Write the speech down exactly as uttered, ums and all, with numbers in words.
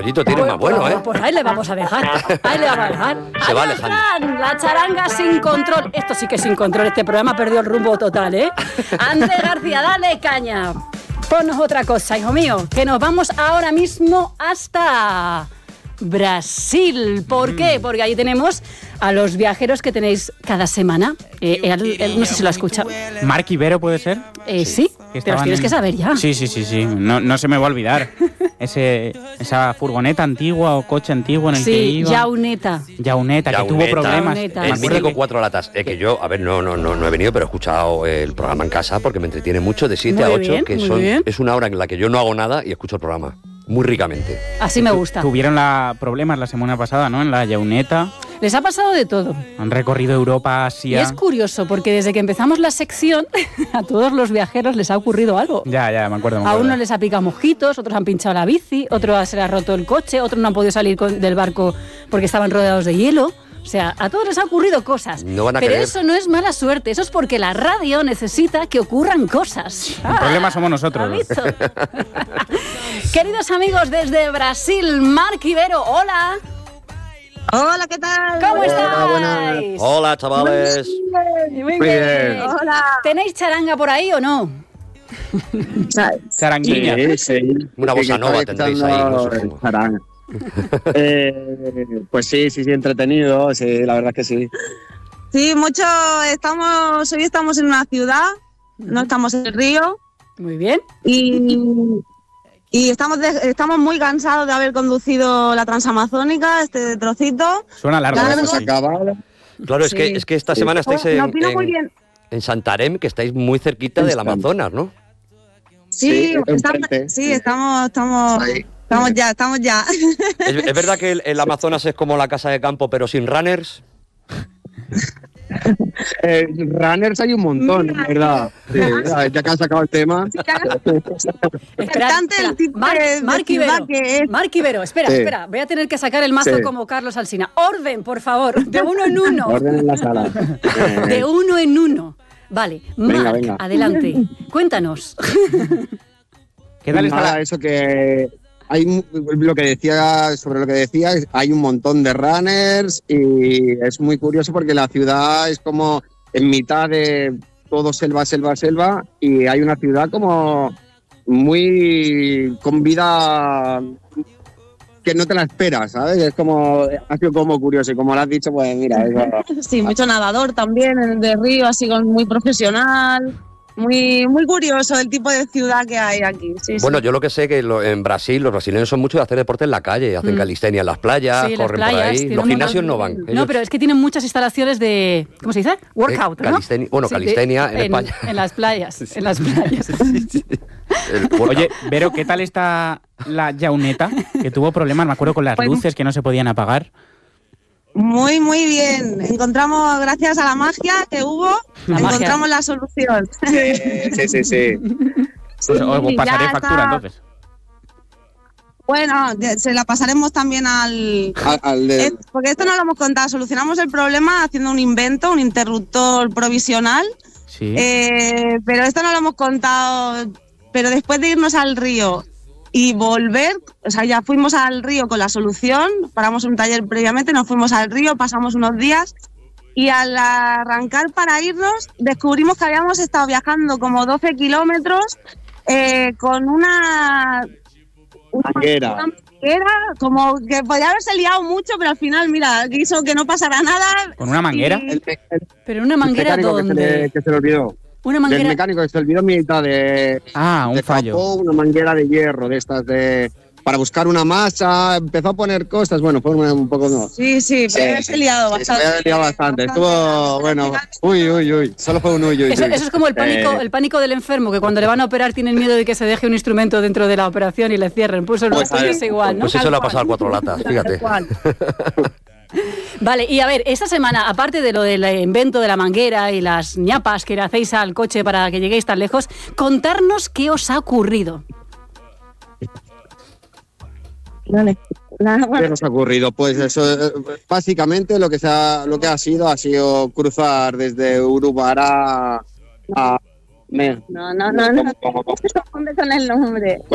rollito tiene pues, más bueno, pues, ¿eh? Pues ahí le vamos a dejar. Ahí le vamos a dejar. Se va Adiós, alejando. Fran, la charanga sin control. Esto sí que es sin control. Este programa perdió el rumbo total, ¿eh? Andrés García, dale caña. Ponnos otra cosa, hijo mío. Que nos vamos ahora mismo hasta Brasil. ¿Por qué? Porque ahí tenemos a los viajeros que tenéis cada semana. Eh, él, él, no sé si lo ha escuchado. Marc Ibero, ¿puede ser? Eh, sí, Que te los estaban tienes en- que saber ya. Sí, sí, sí, sí. No, no se me va a olvidar. Ese, esa furgoneta antigua o coche antiguo en el que Sí, iba. Yauneta. Yauneta, que tuvo Yauneta. problemas. Yauneta. Me El acuerdo mítico que- cuatro latas. Es que yo, a ver, no, no, no, no he venido, pero he escuchado el programa en casa porque me entretiene mucho de siete Muy a ocho, bien, que muy son, bien. es una hora en la que yo no hago nada y escucho el programa. Muy ricamente. Así me gusta. Tuvieron la, problemas la semana pasada, ¿no? En la Yauneta. Les ha pasado de todo. Han recorrido Europa, Y Asia. es curioso porque desde que empezamos la sección a todos los viajeros les ha ocurrido algo. Ya, ya, me acuerdo. me A acuerdo. unos les ha picado mosquitos, otros han pinchado la bici, otros se les ha roto el coche, otros no han podido salir con- del barco porque estaban rodeados de hielo. O sea, a todos les ha ocurrido cosas. No van a Pero creer. eso no es mala suerte, eso es porque la radio necesita que ocurran cosas. El problema somos nosotros. ¿Ha visto? Queridos amigos desde Brasil, Marc Ibero, hola. Hola, ¿qué tal? ¿Cómo Hola, estáis? buenas. Hola, chavales. Muy Muy bien. bien. Hola. ¿Tenéis charanga por ahí o no? Charanguilla. Sí, sí. Una Sí, bossa que nova estaba tendréis ahí, no escuchando supongo. el charanga. eh, pues sí, sí, sí, entretenido, sí, la verdad es que sí. Sí, mucho. Estamos, hoy estamos en una ciudad, no estamos en el río Muy bien. y, y estamos, de- estamos muy cansados de haber conducido la Transamazónica, este trocito. Suena largo. Claro, eso Se sí. acaba. Claro, es Sí. que, es que esta Sí. semana estáis Me en, opino muy en, bien. en Santarém, que estáis muy cerquita del Instant. Amazonas, ¿no? Sí, Sí, estamos, enfrente. sí, estamos, estamos, Ahí. estamos ya, estamos ya. ¿Es, es verdad que el, el Amazonas es como la casa de campo, pero sin runners? Eh, runners hay un montón, Mira, en verdad. Sí, ya, ya que has sacado el tema. Espera, encanta el espera. tipo Marc- de- de Marc ciudad Ibero, que es. Marc Ibero, espera, Sí. espera. Voy a tener que sacar el mazo Sí. como Carlos Alsina. Orden, por favor, de uno en uno. Orden en la sala. Eh, De uno en uno. Vale, Venga, Marc, venga. adelante. Cuéntanos. ¿Qué tal está Nada, la- eso que hay mu- lo que decía sobre lo que decía, hay un montón de runners y es muy curioso porque la ciudad es como en mitad de todo selva, selva, selva y hay una ciudad como muy con vida que no te la esperas, ¿sabes? Es como, ha sido como curioso y como lo has dicho, pues mira, es, Sí, mucho nadador también en el de río, así con muy profesional, muy muy curioso el tipo de ciudad que hay aquí. Sí, Bueno, sí. yo lo que sé que lo- en Brasil los brasileños son mucho de hacer deporte en la calle, hacen Mm. calistenia en las playas, Sí, las corren por playas, ahí. tienen Los un gimnasios montón- no van. No, ellos- pero es que tienen muchas instalaciones de, ¿cómo se dice? Workout, Eh, ¿no? calistenia- bueno, Sí, de- calistenia en España. En las playas, en las playas. el workout. Oye, Vero, ¿qué tal está la Yauneta? Que tuvo problemas, me acuerdo, con las Pues- luces que no se podían apagar. Muy, muy bien. Encontramos, gracias a la magia que hubo, La magia. encontramos la solución. sí, sí, sí. Pues os Sí, pasaré ya factura está. entonces. Bueno, de- se la pasaremos también al... Al, al de- Eh, porque esto no lo hemos contado, solucionamos el problema haciendo un invento, un interruptor provisional, Sí. eh, pero esto no lo hemos contado, pero después de irnos al río y volver, o sea, ya fuimos al río con la solución, paramos un taller previamente, nos fuimos al río, pasamos unos días y al arrancar para irnos descubrimos que habíamos estado viajando como doce kilómetros eh, con una... una Manguera. una manguera, como que podía haberse liado mucho, pero al final, mira, quiso que no pasara nada. ¿Con una manguera? Y- el, el Pero una manguera mecánico que se, le, donde... que se le olvidó. Una El manguera... mecánico que se olvidó en mitad de, Ah, un de fallo. capó, una manguera de hierro de estas de para buscar una masa, empezó a poner cosas, bueno, fue un, un poco no. Sí, sí, pero haberse liado Sí, bastante. se había liado bastante. Estuvo, bueno, uy, uy, uy, solo fue un uy, uy, Eso, uy. eso es como el pánico, Eh, el pánico del enfermo, que cuando le van a operar tienen miedo de que se deje un instrumento dentro de la operación y le cierren. Pues eso Pues, pues a es ver, igual, ¿no? Pues eso le ha pasado al cuatro latas, fíjate. Igual. Vale, y a ver, esta semana, aparte de lo del invento de la manguera y las ñapas que le hacéis al coche para que lleguéis tan lejos, contarnos qué os ha ocurrido. Vale. Nada, ¿Qué bueno, nos ha ocurrido? Pues eso, eh, básicamente lo que, se ha, lo que ha sido ha sido cruzar desde Urubará a... Me- no, no, no, no. ¿Cómo, cómo, cómo? No con el nombre.